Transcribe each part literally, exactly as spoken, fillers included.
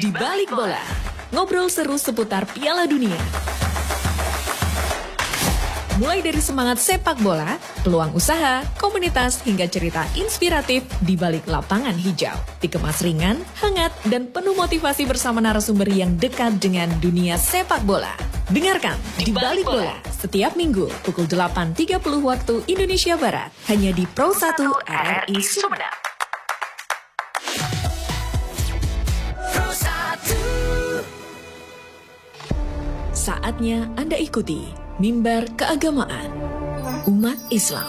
Di Balik Bola, ngobrol seru seputar Piala Dunia. Mulai dari semangat sepak bola, peluang usaha, komunitas, hingga cerita inspiratif di balik lapangan hijau. Dikemas ringan, hangat, dan penuh motivasi bersama narasumber yang dekat dengan dunia sepak bola. Dengarkan Di Balik Bola setiap minggu pukul delapan tiga puluh waktu Indonesia Barat. Hanya di Pro satu R R I Sumedang. Saatnya Anda ikuti Mimbar Keagamaan Umat Islam.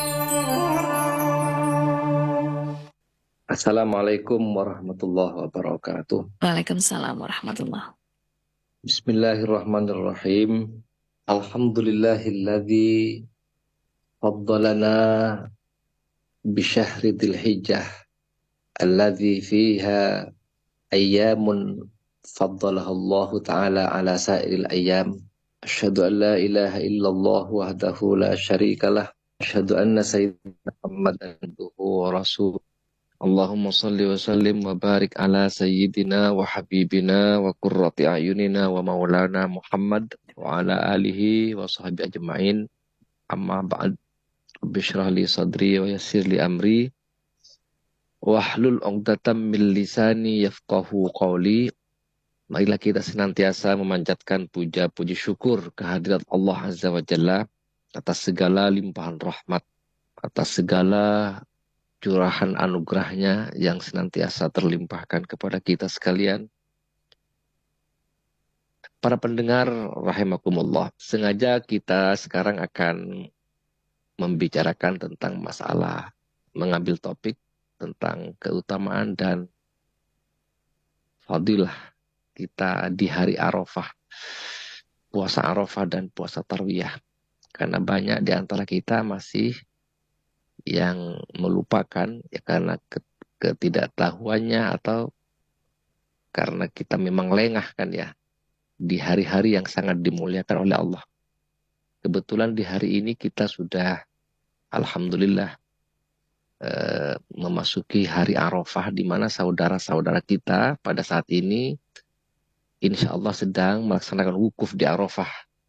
Assalamualaikum warahmatullahi wabarakatuh. Waalaikumsalam warahmatullahi. Bismillahirrahmanirrahim. Alhamdulillahilladzi faddalana bisyahri dzil hijjah alladzi fiha ayyamun faddalahallahu ta'ala ala sairil ayyam. Asyhadu an la ilaha illallah wahdahu la syarikalah. Asyhadu anna sayyidina Muhammadan abduhu wa rasuluh. Allahumma salli wa sallim wa barik ala sayyidina wa habibina wa qurrati a'yunina wa maulana Muhammad wa ala alihi wa sahbihi ajma'in. Amma ba'd. Bishrah li sadri wa yassir li amri wahlul 'uqdatam min lisani yafqahu qawli. Marilah kita senantiasa memanjatkan puja puji syukur kehadirat Allah Azza wa Jalla atas segala limpahan rahmat, atas segala curahan anugerahnya yang senantiasa terlimpahkan kepada kita sekalian. Para pendengar rahimakumullah, sengaja kita sekarang akan membicarakan tentang masalah, mengambil topik tentang keutamaan dan fadilah kita di hari Arafah, puasa Arafah dan puasa Tarwiyah. Karena banyak di antara kita masih yang melupakan ya karena ketidaktahuannya atau karena kita memang lengah kan ya di hari-hari yang sangat dimuliakan oleh Allah. Kebetulan di hari ini kita sudah alhamdulillah eh, memasuki hari Arafah, di mana saudara-saudara kita pada saat ini insya Allah sedang melaksanakan wukuf di Arafah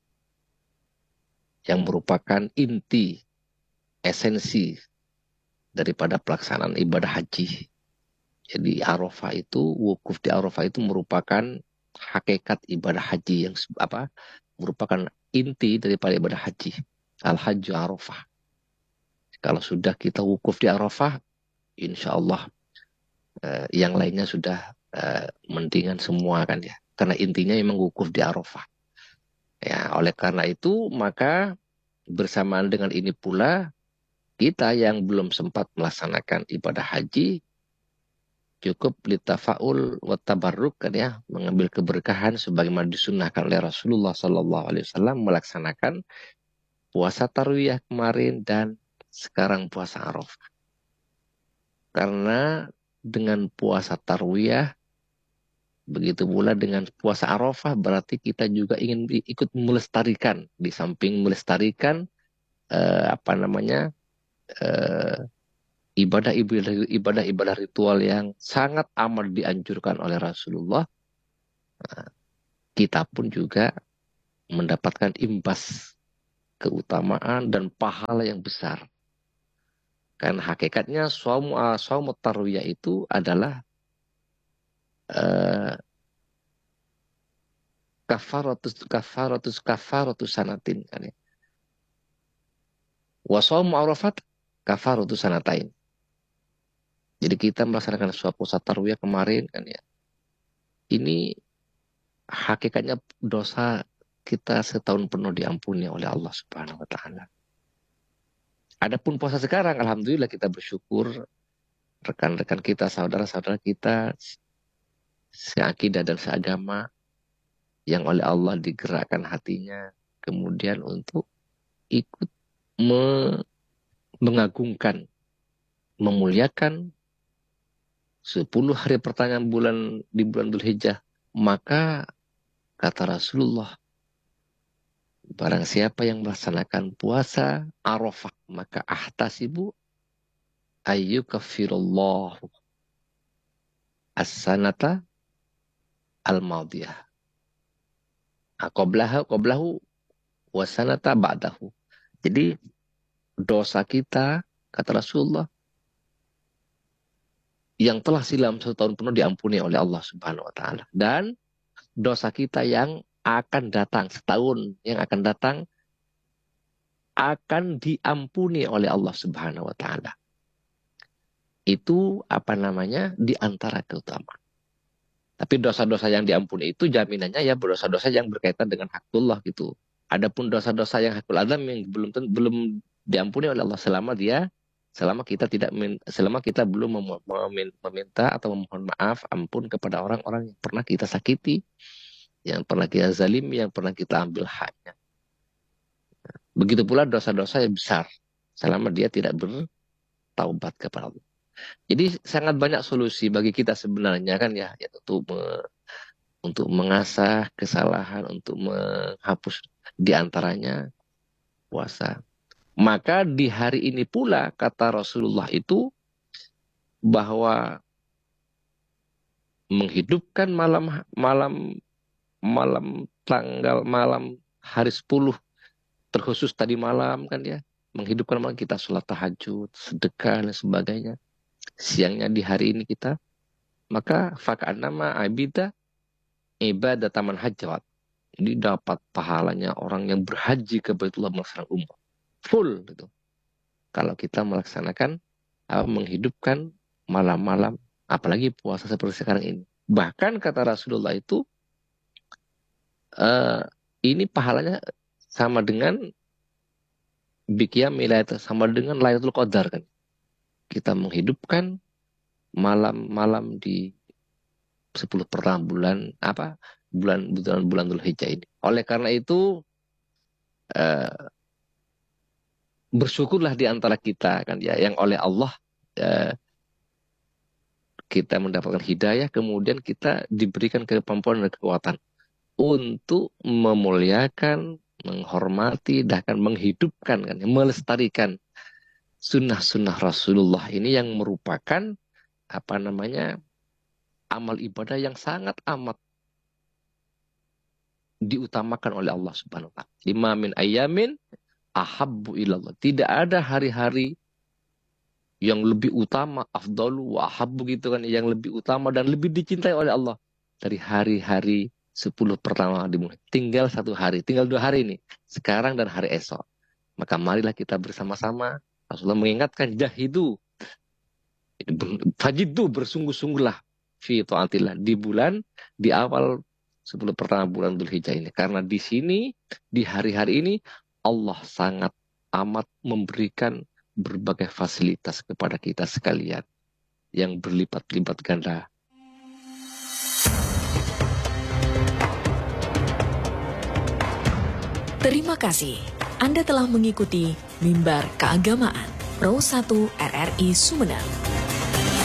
yang merupakan inti esensi daripada pelaksanaan ibadah haji. Jadi Arafah itu, wukuf di Arafah itu merupakan hakikat ibadah haji yang apa? Merupakan inti daripada ibadah haji. Al-Hajju Arafah. Kalau sudah kita wukuf di Arafah, insya Allah eh, yang lainnya sudah eh, mendingan semua kan ya. Karena intinya memang wukuf di Arafah. Ya, oleh karena itu maka bersamaan dengan ini pula kita yang belum sempat melaksanakan ibadah haji cukup litafaul wa tabarruk kan ya, mengambil keberkahan sebagaimana disunnahkan oleh Rasulullah sallallahu alaihi wasallam melaksanakan puasa Tarwiyah kemarin dan sekarang puasa Arafah. Karena dengan puasa Tarwiyah begitu pula dengan puasa Arafah berarti kita juga ingin ikut melestarikan, di samping melestarikan eh, apa namanya ibadah-ibadah ibadah-ibadah ritual yang sangat amat dianjurkan oleh Rasulullah. Nah, kita pun juga mendapatkan imbas keutamaan dan pahala yang besar. Karena hakikatnya shaum shaum tarwiyah itu adalah Uh, kafaratus kafaratus kafaratus sanatin kan ya. Wa shaumu Arafat kafaratus sanatain. Jadi kita melaksanakan suatu puasa Tarwiyah kemarin kan ya. Ini hakikatnya dosa kita setahun penuh diampuni oleh Allah Subhanahu wa taala. Adapun puasa sekarang alhamdulillah kita bersyukur rekan-rekan kita, saudara-saudara kita seakidah dan seagama yang oleh Allah digerakkan hatinya kemudian untuk ikut me mengagungkan, memuliakan sepuluh hari pertengahan bulan di bulan Dzulhijjah. Maka kata Rasulullah, barang siapa yang melaksanakan puasa Arafah maka ahtasibu ayyukaffirullahu as-sanata al-madiyah. Qablahu qablahu wa sanata ba'dahu. Jadi dosa kita, kata Rasulullah, yang telah silam satu tahun penuh diampuni oleh Allah Subhanahu wa taala. Dan dosa kita yang akan datang setahun yang akan datang akan diampuni oleh Allah Subhanahu wa taala. Itu apa namanya? Di antara keutamaan. Tapi dosa-dosa yang diampuni itu jaminannya ya dosa-dosa yang berkaitan dengan hakullah gitu. Adapun dosa-dosa yang hakul adam yang belum belum diampuni oleh Allah selama dia selama kita tidak selama kita belum meminta atau memohon maaf ampun kepada orang-orang yang pernah kita sakiti, yang pernah kita zalimi, yang pernah kita ambil haknya. Begitu pula dosa-dosa yang besar selama dia tidak bertaubat kepada Allah. Jadi sangat banyak solusi bagi kita sebenarnya kan ya, ya untuk me, untuk mengasah kesalahan, untuk menghapus diantaranya puasa. Maka di hari ini pula kata Rasulullah itu bahwa menghidupkan malam malam malam tanggal malam hari sepuluh terkhusus tadi malam kan ya, menghidupkan malam kita sholat tahajud, sedekah dan sebagainya. Siangnya di hari ini kita, maka faka'annama abida ibadah taman hajjat. Jadi dapat pahalanya orang yang berhaji ke Baitullah melaksanakan umrah. Full gitu. Kalau kita melaksanakan, uh, menghidupkan malam-malam, apalagi puasa seperti sekarang ini. Bahkan kata Rasulullah itu, uh, ini pahalanya sama dengan Biqiyam Lailatul, sama dengan Lailatul Qadar kan. Kita menghidupkan malam-malam di sepuluh pertama bulan apa bulan bulan bulan Dzulhijjah ini. Oleh karena itu uh, bersyukurlah di antara kita kan ya yang oleh Allah uh, kita mendapatkan hidayah, kemudian kita diberikan kemampuan dan kekuatan untuk memuliakan, menghormati, bahkan menghidupkan kan, melestarikan sunnah-sunnah Rasulullah ini yang merupakan apa namanya amal ibadah yang sangat amat diutamakan oleh Allah Subhanahu wa taala. Lima min ayamin ahabbu ilallah. Tidak ada hari-hari yang lebih utama, afdalu wa ahabbu gitu kan, yang lebih utama dan lebih dicintai oleh Allah dari hari-hari sepuluh pertama dimulai. Tinggal satu hari, tinggal dua hari ini, sekarang dan hari esok. Maka marilah kita bersama-sama. Rasulullah mengingatkan jahidu, fajidu, bersungguh-sungguhlah fi taatillah di bulan di awal sepuluh pertama bulan Dzulhijjah ini, karena di sini di hari-hari ini Allah sangat amat memberikan berbagai fasilitas kepada kita sekalian yang berlipat-lipat ganda. Terima kasih Anda telah mengikuti Mimbar Keagamaan Pro satu R R I Sumeneb.